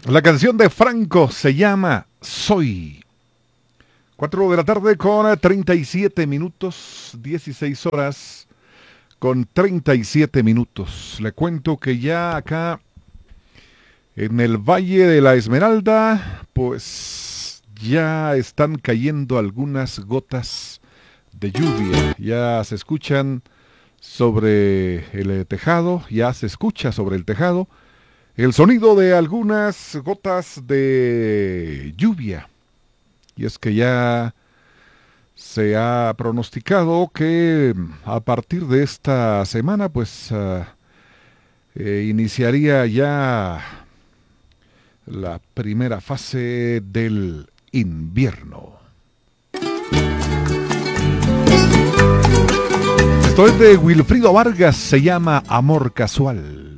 La canción de Franco se llama Soy. 4 de la tarde con 37 minutos, 16 horas con 37 minutos. Le cuento que ya acá en el Valle de la Esmeralda, pues ya están cayendo algunas gotas de lluvia. Ya se escuchan sobre el tejado, ya se escucha sobre el tejado el sonido de algunas gotas de lluvia. Y es que ya se ha pronosticado que a partir de esta semana, pues iniciaría ya la primera fase del invierno. Esto es de Wilfrido Vargas, se llama Amor Casual.